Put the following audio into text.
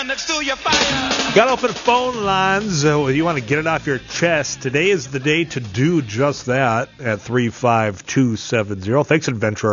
Got open phone lines. You want to get it off your chest. Today is the day to do just that at 35270. Thanks, Adventure